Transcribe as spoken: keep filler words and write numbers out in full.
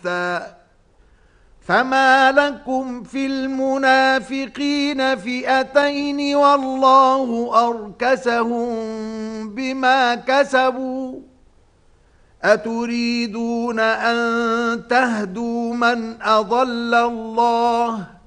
فما لكم في المنافقين فئتين والله أركسهم بما كسبوا أتريدون أن تهدوا من أضل الله